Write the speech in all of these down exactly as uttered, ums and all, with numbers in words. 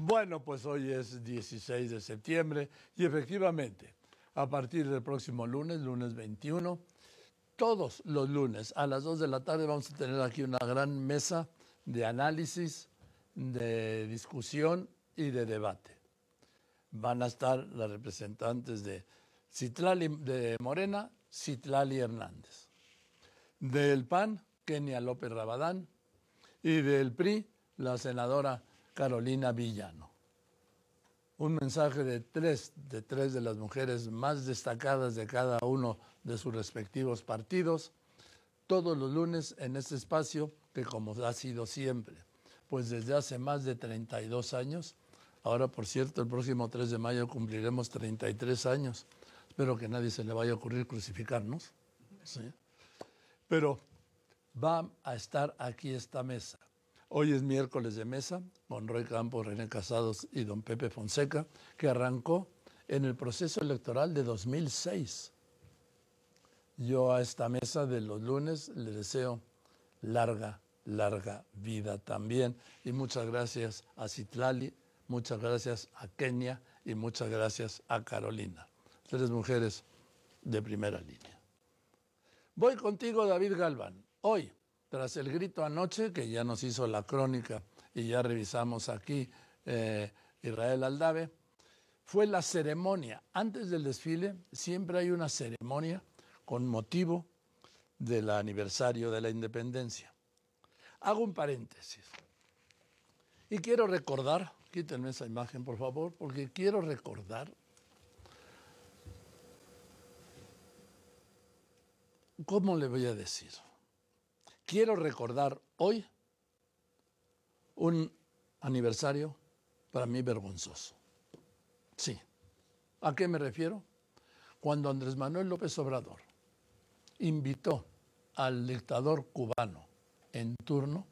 Bueno, pues hoy es dieciséis de septiembre y efectivamente, a partir del próximo lunes, lunes veintiuno, todos los lunes a las dos de la tarde vamos a tener aquí una gran mesa de análisis, de discusión y de debate. Van a estar las representantes de Citlali, de Morena, Citlali Hernández. Del P A N, Kenia López Rabadán. Y del P R I, la senadora Carolina Villano. Un mensaje de tres, de tres de las mujeres más destacadas de cada uno de sus respectivos partidos, todos los lunes en este espacio que, como ha sido siempre, pues desde hace más de treinta y dos años, ahora por cierto el próximo tres de mayo cumpliremos treinta y tres años, espero que a nadie se le vaya a ocurrir crucificarnos, ¿sí? Pero va a estar aquí esta mesa. Hoy es miércoles de mesa, con Roy Campos, René Casados y don Pepe Fonseca, que arrancó en el proceso electoral de dos mil seis. Yo a esta mesa de los lunes le deseo larga, larga vida también. Y muchas gracias a Citlali, muchas gracias a Kenia y muchas gracias a Carolina. Tres mujeres de primera línea. Voy contigo, David Galván. Hoy, tras el grito anoche, que ya nos hizo la crónica y ya revisamos aquí eh, Israel Aldave, fue la ceremonia. Antes del desfile siempre hay una ceremonia con motivo del aniversario de la independencia. Hago un paréntesis. Y quiero recordar, quítenme esa imagen por favor, porque quiero recordar ¿cómo le voy a decir? Quiero recordar hoy un aniversario para mí vergonzoso. Sí. ¿A qué me refiero? Cuando Andrés Manuel López Obrador invitó al dictador cubano en turno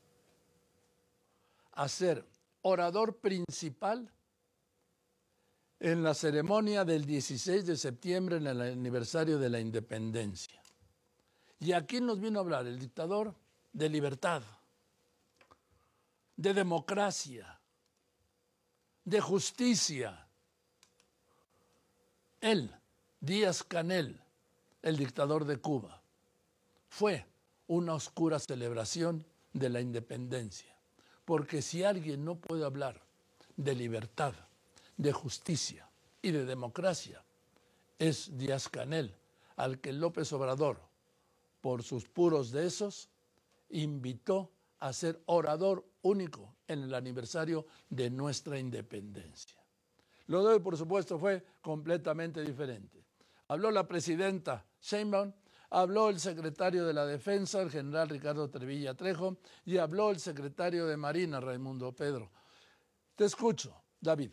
a ser orador principal en la ceremonia del dieciséis de septiembre en el aniversario de la independencia. ¿Y a quién nos vino a hablar? El dictador de libertad, de democracia, de justicia. Él, Díaz-Canel, el dictador de Cuba, fue una oscura celebración de la independencia. Porque si alguien no puede hablar de libertad, de justicia y de democracia, es Díaz-Canel, al que López Obrador, por sus puros de esos, invitó a ser orador único en el aniversario de nuestra independencia. Lo de hoy, por supuesto, fue completamente diferente. Habló la presidenta Sheinbaum, habló el secretario de la Defensa, el general Ricardo Trevilla Trejo, y habló el secretario de Marina, Raimundo Pedro. Te escucho, David.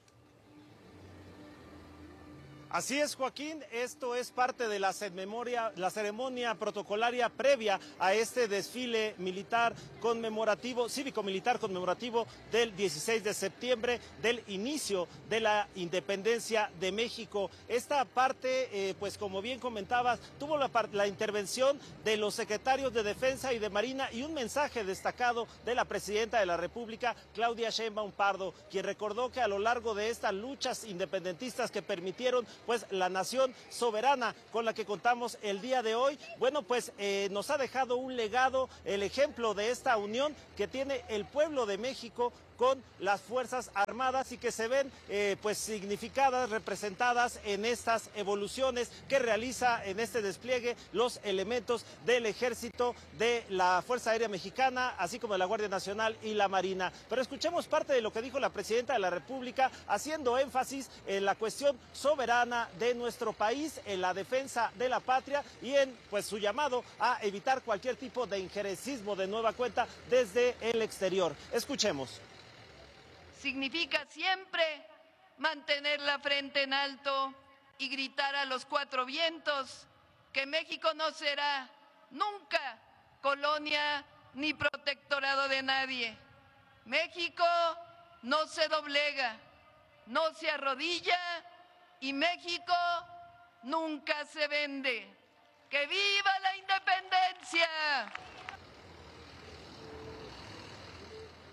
Así es, Joaquín, esto es parte de la, memoria, la ceremonia protocolaria previa a este desfile militar conmemorativo, cívico-militar conmemorativo del dieciséis de septiembre, del inicio de la independencia de México. Esta parte, eh, pues como bien comentabas, tuvo la, la intervención de los secretarios de Defensa y de Marina y un mensaje destacado de la presidenta de la República, Claudia Sheinbaum Pardo, quien recordó que a lo largo de estas luchas independentistas que permitieron pues la nación soberana con la que contamos el día de hoy, bueno, pues eh, nos ha dejado un legado, el ejemplo de esta unión que tiene el pueblo de México con las Fuerzas Armadas y que se ven eh, pues significadas, representadas en estas evoluciones que realiza en este despliegue los elementos del Ejército, de la Fuerza Aérea Mexicana, así como de la Guardia Nacional y la Marina. Pero escuchemos parte de lo que dijo la Presidenta de la República, haciendo énfasis en la cuestión soberana de nuestro país, en la defensa de la patria y en pues su llamado a evitar cualquier tipo de injerencismo de nueva cuenta desde el exterior. Escuchemos. Significa siempre mantener la frente en alto y gritar a los cuatro vientos que México no será nunca colonia ni protectorado de nadie. México no se doblega, no se arrodilla y México nunca se vende. ¡Que viva la independencia!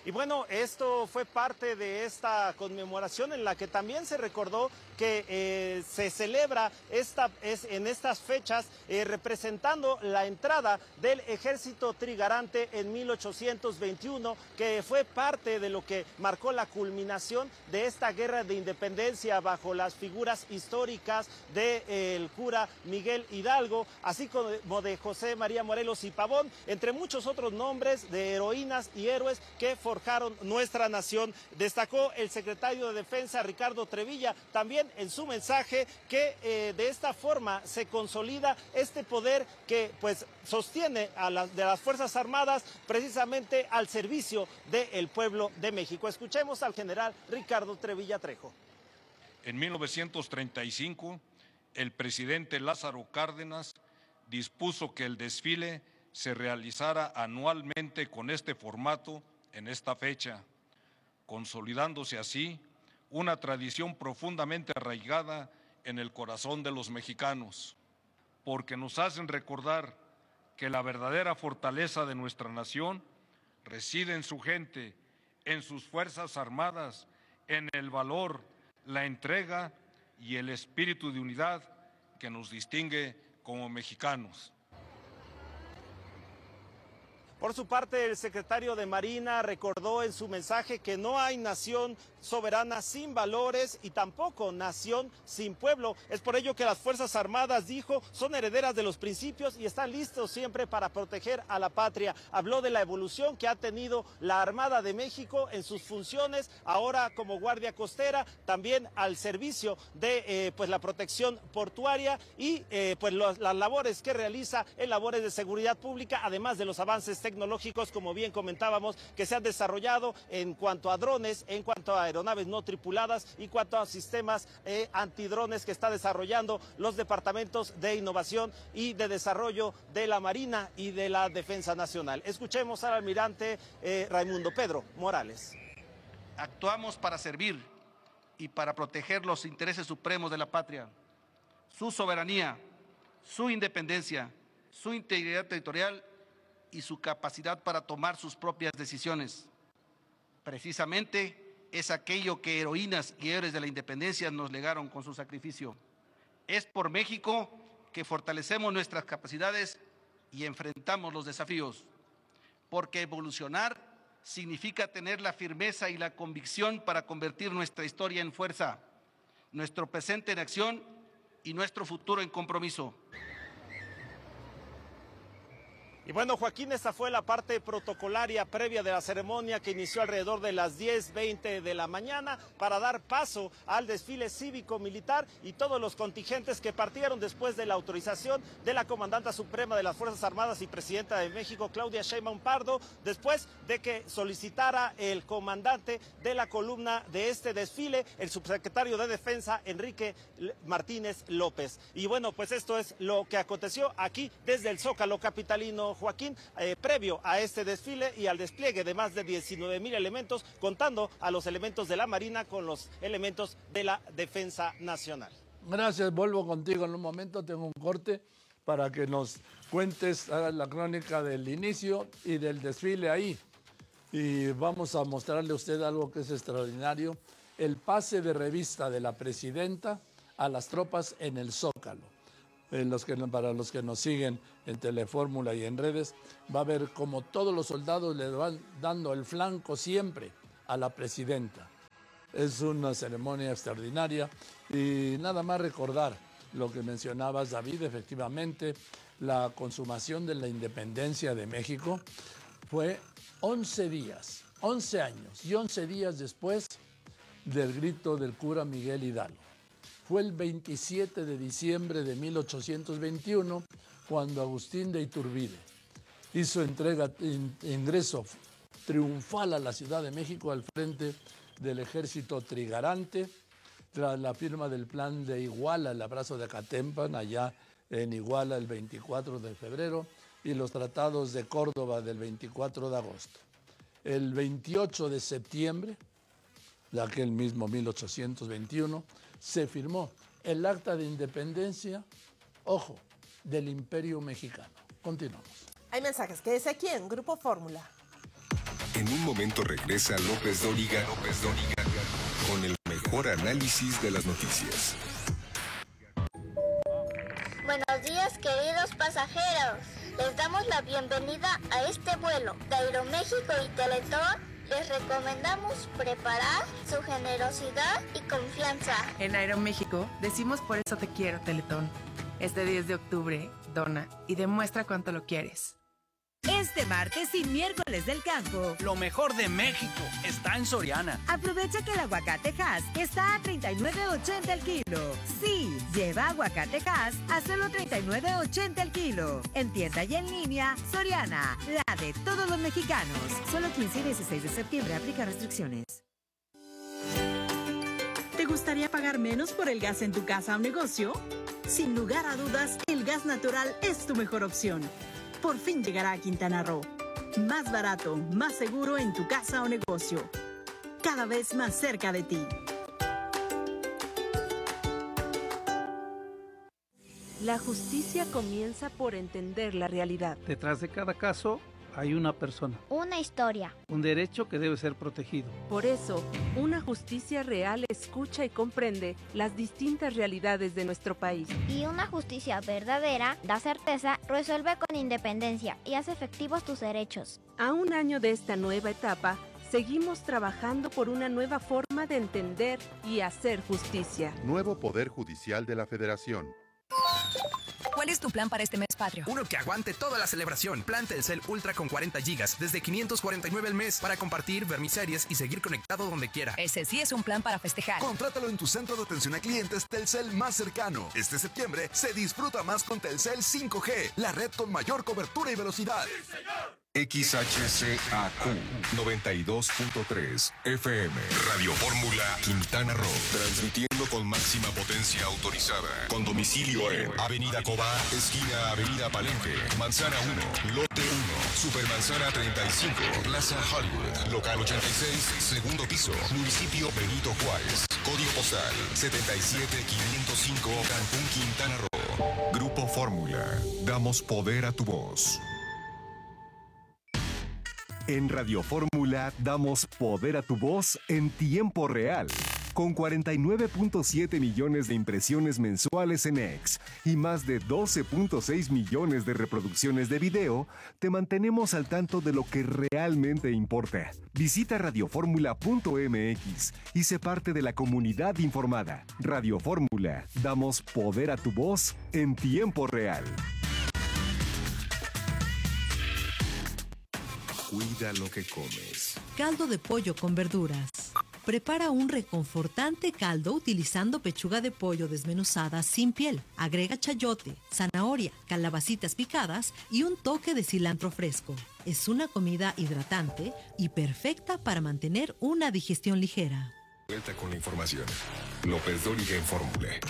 Y bueno, esto fue parte de esta conmemoración en la que también se recordó que eh, se celebra esta, es, en estas fechas eh, representando la entrada del ejército trigarante en mil ochocientos veintiuno, que fue parte de lo que marcó la culminación de esta guerra de independencia bajo las figuras históricas del de, eh, cura Miguel Hidalgo, así como de José María Morelos y Pavón, entre muchos otros nombres de heroínas y héroes que forjaron nuestra nación. Destacó el secretario de Defensa, Ricardo Trevilla, también en su mensaje que eh, de esta forma se consolida este poder que pues sostiene a las de las Fuerzas Armadas precisamente al servicio del pueblo de México. Escuchemos al general Ricardo Trevilla Trejo. En mil novecientos treinta y cinco, el presidente Lázaro Cárdenas dispuso que el desfile se realizara anualmente con este formato en esta fecha, consolidándose así una tradición profundamente arraigada en el corazón de los mexicanos, porque nos hacen recordar que la verdadera fortaleza de nuestra nación reside en su gente, en sus fuerzas armadas, en el valor, la entrega y el espíritu de unidad que nos distingue como mexicanos. Por su parte, el secretario de Marina recordó en su mensaje que no hay nación soberana sin valores y tampoco nación sin pueblo. Es por ello que las Fuerzas Armadas, dijo, son herederas de los principios y están listos siempre para proteger a la patria. Habló de la evolución que ha tenido la Armada de México en sus funciones, ahora como Guardia Costera, también al servicio de eh, pues la protección portuaria y eh, pues los, las labores que realiza en labores de seguridad pública, además de los avances tecnológicos tecnológicos, como bien comentábamos, que se han desarrollado en cuanto a drones, en cuanto a aeronaves no tripuladas y en cuanto a sistemas eh, antidrones que está desarrollando los departamentos de innovación y de desarrollo de la Marina y de la Defensa Nacional. Escuchemos al almirante eh, Raimundo Pedro Morales. Actuamos para servir y para proteger los intereses supremos de la patria, su soberanía, su independencia, su integridad territorial y su capacidad para tomar sus propias decisiones. Precisamente es aquello que heroínas y héroes de la independencia nos legaron con su sacrificio. Es por México que fortalecemos nuestras capacidades y enfrentamos los desafíos, porque evolucionar significa tener la firmeza y la convicción para convertir nuestra historia en fuerza, nuestro presente en acción y nuestro futuro en compromiso. Y bueno, Joaquín, esta fue la parte protocolaria previa de la ceremonia que inició alrededor de las diez veinte de la mañana para dar paso al desfile cívico-militar y todos los contingentes que partieron después de la autorización de la Comandanta Suprema de las Fuerzas Armadas y Presidenta de México, Claudia Sheinbaum Pardo, después de que solicitara el comandante de la columna de este desfile, el subsecretario de Defensa, Enrique Martínez López. Y bueno, pues esto es lo que aconteció aquí desde el Zócalo capitalino, Joaquín, eh, previo a este desfile y al despliegue de más de diecinueve mil elementos, contando a los elementos de la Marina con los elementos de la Defensa Nacional. Gracias, vuelvo contigo en un momento, tengo un corte para que nos cuentes, hagas la crónica del inicio y del desfile ahí. Y vamos a mostrarle a usted algo que es extraordinario, el pase de revista de la presidenta a las tropas en el Zócalo. En los que, para los que nos siguen en Telefórmula y en redes, va a ver como todos los soldados le van dando el flanco siempre a la presidenta. Es una ceremonia extraordinaria y nada más recordar lo que mencionabas, David, efectivamente, la consumación de la independencia de México fue once días, once años y once días después del grito del cura Miguel Hidalgo. Fue el veintisiete de diciembre de mil ochocientos veintiuno cuando Agustín de Iturbide hizo entrega, in, ingreso triunfal a la Ciudad de México al frente del ejército trigarante, tras la firma del plan de Iguala, el abrazo de Acatempan, allá en Iguala el veinticuatro de febrero, y los tratados de Córdoba del veinticuatro de agosto. El veintiocho de septiembre de aquel mismo mil ochocientos veintiuno, se firmó el acta de independencia, ojo, del Imperio Mexicano. Continuamos. Hay mensajes, quédese aquí en Grupo Fórmula. En un momento regresa López Dóriga, López Dóriga con el mejor análisis de las noticias. Buenos días, queridos pasajeros. Les damos la bienvenida a este vuelo de Aeroméxico y Teletón. Les recomendamos preparar su generosidad y confianza. En Aeroméxico decimos por eso te quiero, Teletón. Este diez de octubre, dona y demuestra cuánto lo quieres. Este martes y miércoles del campo, lo mejor de México está en Soriana. Aprovecha que el aguacate Hass está a treinta y nueve ochenta el kilo. Sí, lleva aguacate Hass a solo treinta y nueve ochenta el kilo. En tienda y en línea, Soriana, la de todos los mexicanos. Solo quince y dieciséis de septiembre, aplica restricciones. ¿Te gustaría pagar menos por el gas en tu casa o negocio? Sin lugar a dudas, el gas natural es tu mejor opción. Por fin llegará a Quintana Roo. Más barato, más seguro en tu casa o negocio. Cada vez más cerca de ti. La justicia comienza por entender la realidad. Detrás de cada caso hay una persona. Una historia. Un derecho que debe ser protegido. Por eso, una justicia real escucha y comprende las distintas realidades de nuestro país. Y una justicia verdadera da certeza, resuelve con independencia y hace efectivos tus derechos. A un año de esta nueva etapa, seguimos trabajando por una nueva forma de entender y hacer justicia. Nuevo Poder Judicial de la Federación. ¿Cuál es tu plan para este mes patrio? Uno que aguante toda la celebración. Plan Telcel Ultra con cuarenta gigas, desde quinientos cuarenta y nueve al mes, para compartir, ver mis series y seguir conectado donde quiera. Ese sí es un plan para festejar. Contrátalo en tu centro de atención a clientes Telcel más cercano. Este septiembre se disfruta más con Telcel cinco G, la red con mayor cobertura y velocidad. ¡Sí, señor! X H C A Q noventa y dos punto tres F M Radio Fórmula Quintana Roo, transmitiendo con máxima potencia autorizada, con domicilio en Avenida Cobá, esquina Avenida Palenque, Manzana uno, Lote uno, Supermanzana treinta y cinco, Plaza Hollywood, Local ochenta y seis, segundo piso, Municipio Benito Juárez, Código postal setenta y siete quinientos cinco, Cancún, Quintana Roo. Grupo Fórmula, damos poder a tu voz. En Radio Fórmula damos poder a tu voz en tiempo real. Con cuarenta y nueve punto siete millones de impresiones mensuales en X y más de doce punto seis millones de reproducciones de video, te mantenemos al tanto de lo que realmente importa. Visita radioformula punto m x y sé parte de la comunidad informada. Radio Fórmula, damos poder a tu voz en tiempo real. Cuida lo que comes. Caldo de pollo con verduras. Prepara un reconfortante caldo utilizando pechuga de pollo desmenuzada sin piel. Agrega chayote, zanahoria, calabacitas picadas y un toque de cilantro fresco. Es una comida hidratante y perfecta para mantener una digestión ligera. Vuelta con la información. López Dóriga en Fórmula.